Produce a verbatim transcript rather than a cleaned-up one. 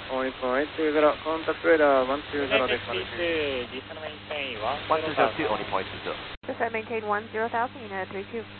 Only point two zero, contact radar one two zero. United States, descend maintain one one two zero two, only point two zero. Descend maintain one zero thousand, United three two.